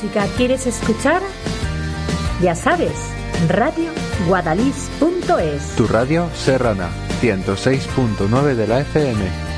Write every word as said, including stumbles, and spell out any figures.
música quieres escuchar? Ya sabes, radio guadalix punto es. Tu radio serrana, ciento seis punto nueve de la F M.